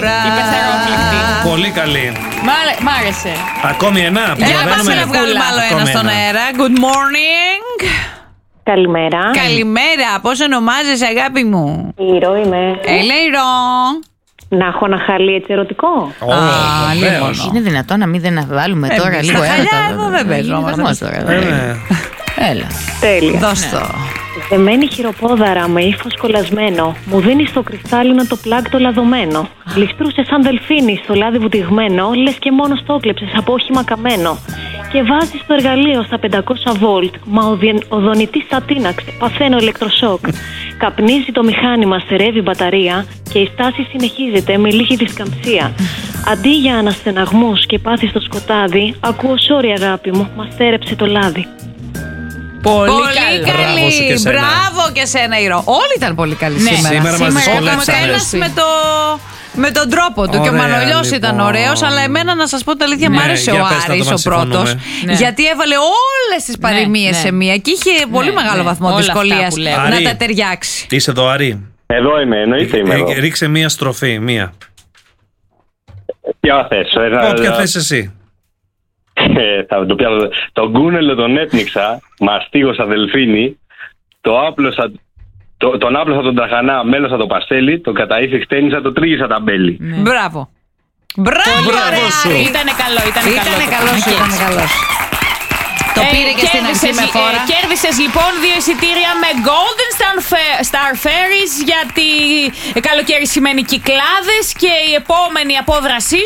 Υπερθερόκληπτη. Πολύ καλή. Μ' άρεσε. Ακόμη ένα. Για πάμε να βγάλουμε άλλο ένα στον αέρα. Good morning. Καλημέρα. Καλημέρα. Πώς ονομάζεσαι, αγάπη μου? Ηρώ είμαι. Έλα, Ηρώ. Να έχω ένα χαλί έτσι ερωτικό. Βεβαίως. Είναι δυνατόν να μην δεν βάλουμε τώρα λίγο στα χαλιά εδώ δεν παίζουμε. Έλα. Τέλεια. Δώσ' το. Δεμένη χειροπόδαρα με ύφος κολλασμένο, μου δίνει στο κρυστάλλινο το πλάκ το λαδωμένο. Γλιστρούσε σαν δελφίνι στο λάδι βουτυγμένο, λες και μόνο το κλέψες από όχημα καμένο. Και βάζεις το εργαλείο στα 500 βολτ, μα ο δονητής σατίναξε, παθαίνω ηλεκτροσόκ. Καπνίζει το μηχάνημα, στερεύει η μπαταρία και η στάση συνεχίζεται με λίγη δισκαμψία. Αντί για αναστεναγμούς και πάθη στο σκοτάδι, ακούω sorry αγάπη μου, μας θέρεψε το λάδι. Πολύ Μπράβο σου και καλή. σένα. Μπράβο και σένα, Ηρώ. Όλοι ήταν πολύ καλοί σήμερα. Σήμερα μας δυσκολέψανε. Ο καθένας με τον τρόπο του. Ωραία, και ο Μανολιός λοιπόν. ήταν ωραίος, αλλά εμένα να σας πω τα αλήθεια, Ναι, μ' άρεσε για ο πες τα, Άρης το ο μας πρώτος. συμφωνούμε. Γιατί έβαλε όλες τις παροιμίες σε μία και είχε πολύ μεγάλο βαθμό όλα δυσκολίας αυτά που λέμε. να Άρη. τα ταιριάξει. Είσαι εδώ, Άρη. Εδώ είμαι, εννοείται είμαι εδώ. Ρίξε μία στροφή, μία. Ποια θες? Όποια θες εσύ. Θα το πιάσω. Το γκούνελο τον έπνιξα, μαστίγωσα δελφίνι, τον άπλωσα τον τραχανά, μέλωσα το παστέλι, το καταήθη χτένισα, το τρίγησα τα μπέλη. Μπράβο. Μπράβο, ρε σου. Άρη. Ήτανε καλό, Ήτανε καλός, ήτανε καλός. Το πήρε και στην αρχή με φόρα. Κέρδισες λοιπόν 2 εισιτήρια με Golden Star Ferries, γιατί καλοκαίρι σημαίνει Κυκλάδες και η επόμενη απόδρασή